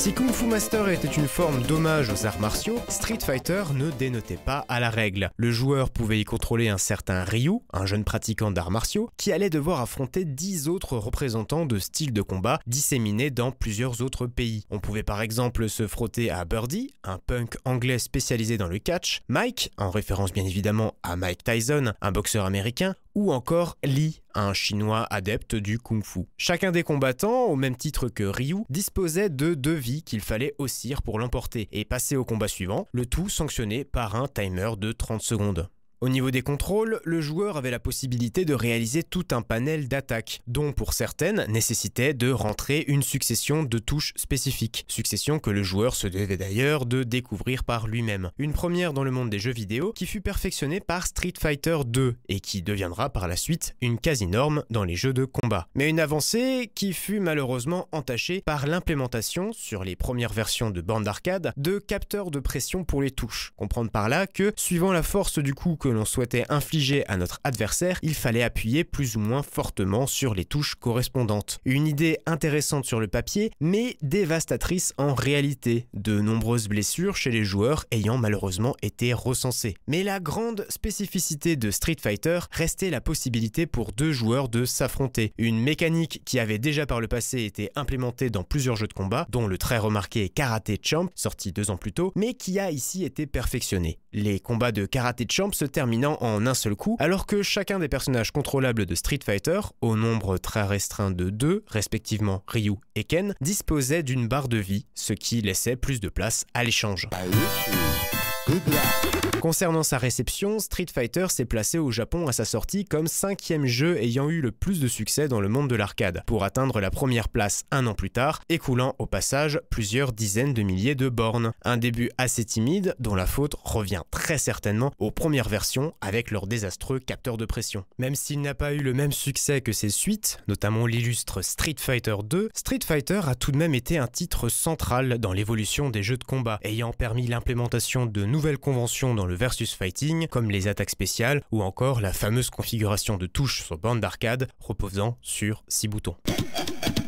Si Kung Fu Master était une forme d'hommage aux arts martiaux, Street Fighter ne dénotait pas à la règle. Le joueur pouvait y contrôler un certain Ryu, un jeune pratiquant d'arts martiaux, qui allait devoir affronter 10 autres représentants de styles de combat disséminés dans plusieurs autres pays. On pouvait par exemple se frotter à Birdie, un punk anglais spécialisé dans le catch, Mike, en référence bien évidemment à Mike Tyson, un boxeur américain, ou encore Lee, un chinois adepte du kung-fu. Chacun des combattants, au même titre que Ryu, disposait de 2 vies qu'il fallait haussir pour l'emporter et passer au combat suivant, le tout sanctionné par un timer de 30 secondes. Au niveau des contrôles, le joueur avait la possibilité de réaliser tout un panel d'attaques, dont pour certaines nécessitait de rentrer une succession de touches spécifiques, succession que le joueur se devait d'ailleurs de découvrir par lui-même. Une première dans le monde des jeux vidéo qui fut perfectionnée par Street Fighter 2 et qui deviendra par la suite une quasi-norme dans les jeux de combat. Mais une avancée qui fut malheureusement entachée par l'implémentation, sur les premières versions de bornes d'arcade, de capteurs de pression pour les touches. Comprendre par là que, suivant la force du coup que l'on souhaitait infliger à notre adversaire, il fallait appuyer plus ou moins fortement sur les touches correspondantes. Une idée intéressante sur le papier, mais dévastatrice en réalité, de nombreuses blessures chez les joueurs ayant malheureusement été recensées. Mais la grande spécificité de Street Fighter restait la possibilité pour 2 joueurs de s'affronter. Une mécanique qui avait déjà par le passé été implémentée dans plusieurs jeux de combat, dont le très remarqué Karate Champ, sorti 2 ans plus tôt, mais qui a ici été perfectionné. Les combats de Karate Champ se terminant en un seul coup, alors que chacun des personnages contrôlables de Street Fighter, au nombre très restreint de 2, respectivement Ryu et Ken, disposait d'une barre de vie, ce qui laissait plus de place à l'échange. Concernant sa réception, Street Fighter s'est placé au Japon à sa sortie comme 5e jeu ayant eu le plus de succès dans le monde de l'arcade, pour atteindre la première place 1 an plus tard, écoulant au passage plusieurs dizaines de milliers de bornes. Un début assez timide, dont la faute revient très certainement aux premières versions avec leurs désastreux capteurs de pression. Même s'il n'a pas eu le même succès que ses suites, notamment l'illustre Street Fighter 2, Street Fighter a tout de même été un titre central dans l'évolution des jeux de combat, ayant permis l'implémentation de nouvelles conventions dans le versus fighting, comme les attaques spéciales ou encore la fameuse configuration de touches sur borne d'arcade reposant sur 6 boutons.